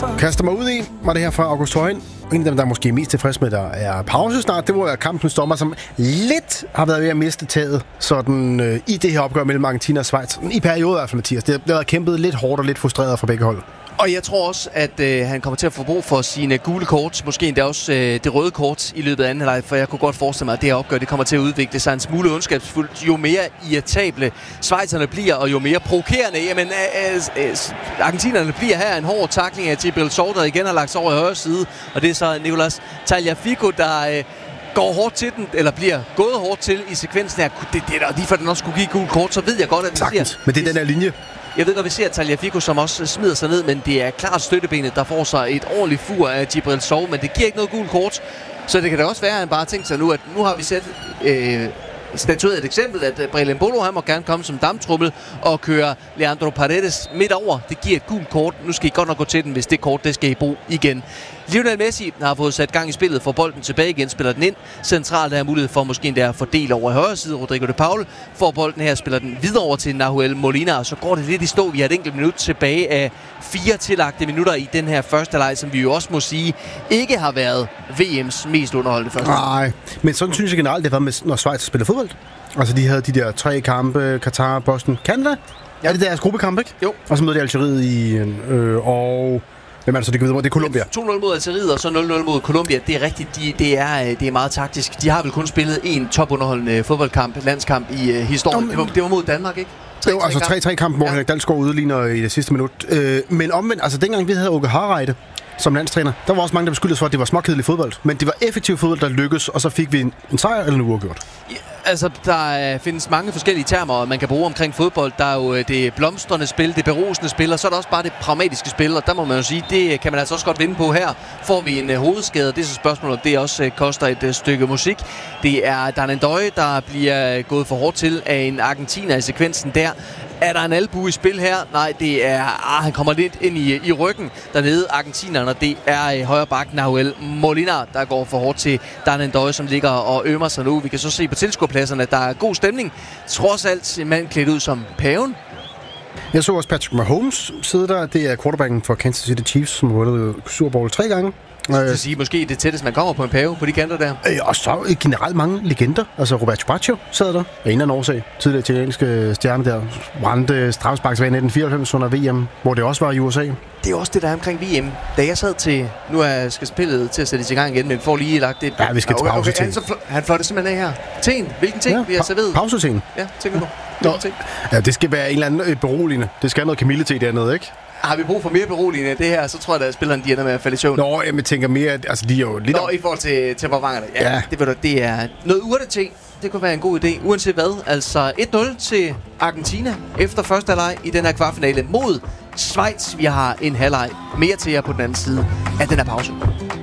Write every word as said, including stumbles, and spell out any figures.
Kaster mig ud i, var det her fra August Højen. En af dem, der er måske mest tilfreds med, der er pause snart, det var kampens dommer, som lidt har været ved at miste taget sådan, øh, i det her opgør mellem Argentina og Schweiz. I perioder i hvert fald, Mathias. Det har været kæmpet lidt hårdt og lidt frustreret fra begge hold. Og jeg tror også, at øh, han kommer til at få brug for sine gule kort, måske endda også øh, det røde kort i løbet af anden halvleg, for jeg kunne godt forestille mig, at det her opgør det kommer til at udvikle sig en smule ondskabsfuldt. Jo mere irritable schweizerne bliver, og jo mere provokerende, jamen øh, øh, argentinerne bliver her. En hård tackling af Gibril Sow, der igen har lagt sig over i højre side, og det er så Nicolas Tagliafico, der øh, går hårdt til den, eller bliver gået hårdt til i sekvensen her. Det, det er lige for, at den også skulle give gule kort, så ved jeg godt, at vi Sagtens. ser... Men det er den her linje. Jeg ved godt, vi ser Tagliafico, som også smider sig ned, men det er klart støttebenet, der får sig et ordentligt fur af Gibril Sow, men det giver ikke noget gult kort. Så det kan da også være, at han bare tænker sig nu, at nu har vi set øh, statueret et eksempel, at Brelin Bolo, han må gerne komme som damptrummel og køre Leandro Paredes midt over. Det giver et gult kort. Nu skal I godt nok gå til den, hvis det kort, det skal I bruge igen. Lionel Messi har fået sat gang i spillet, får bolden tilbage igen, spiller den ind. Centralt er mulighed for måske endda at fordele over i højre side. Rodrigo de Paul får bolden her, spiller den videre over til Nahuel Molina, og så går det lidt i stå. Vi har et enkelt minut tilbage af fire tillagte minutter i den her første leg, som vi jo også må sige ikke har været V M's mest underholdende første. Nej, men sådan synes jeg generelt, det har været med, når Schweiz spiller fodbold. Altså de havde de der tre kampe, Katar, Boston, Canada. Ja. Er det deres gruppekamp, ikke? Jo. Og så mødte de Algeriet i, øh, og... Hvem er det så, det går videre? Det er Colombia. to nul mod Algeriet, og så nul nul mod Colombia. Det er rigtigt, de, det, er, det er meget taktisk. De har vel kun spillet en topunderholdende fodboldkamp, landskamp i uh, historien. Det var, det var mod Danmark, ikke? Det var altså tre tre kamp, hvor ja. Henrik Dalsgaard udligner i det sidste minut. Øh, men omvendt, altså dengang vi havde Åke Hareide som landstræner, der var også mange, der beskyldte for, at det var småkedelig fodbold. Men det var effektiv fodbold, der lykkedes, og så fik vi en, en sejr eller en uafgjort. Ja, altså, der findes mange forskellige termer, man kan bruge omkring fodbold. Der er jo det blomstrende spil, det berusende spil, og så er der også bare det pragmatiske spil. Og der må man jo sige, det kan man altså også godt vinde på her. Får vi en uh, hovedskade, det er så spørgsmålet, om det også uh, koster et uh, stykke musik. Det er Darnan Døje, der bliver uh, gået for hårdt til af en argentiner i sekvensen der. Er der en albue i spil her? Nej, det er... Ah, han kommer lidt ind i, i ryggen dernede, argentinerne, og det er i højre bak Nahuel Molina, der går for hårdt til Darnan Døje, som ligger og ømmer sig nu. Vi kan så se på tilskuerpladserne, at der er god stemning. Trods alt en mand klædt ud som paven. Jeg så også Patrick Mahomes sidde der. Det er quarterbacken for Kansas City Chiefs, som har vundet Super Bowl tre gange. Det vil sige, måske det tætteste, man kommer på en pave på de kanter der. Øh, og så generelt mange legender. Altså Roberto Baggio sad der. Af en eller anden årsag. Tidligere italienske stjerne der. Brændte straffesparksvær i nitten fireoghalvfems under V M, hvor det også var i U S A. Det er jo også det, der er omkring V M. Da jeg sad til... Nu er, skal spillet til at sætte i gang igen, men får lige lagt det... Ja, vi skal til pause okay, okay. Han, han fløjte simpelthen af her. Ten. Hvilken ting ja, vi har serveret? Pauseting. Ja, tænker du. Ja, det skal være en eller anden beroligende. Det skal have noget kamillete dernede, ikke? Har vi brug for mere beroligende end det her, så tror jeg, at spilleren de ender med at falde i søvn. Nå, jeg tænker mere, at altså, de er jo lidt... Nå, i forhold til temperamentet. Ja, ja. Det, du, det er noget urteting. Det kunne være en god idé, uanset hvad. Altså et nul til Argentina efter første halvleg i den her kvartfinale mod Schweiz. Vi har en halvleg mere til jer på den anden side af den her pause.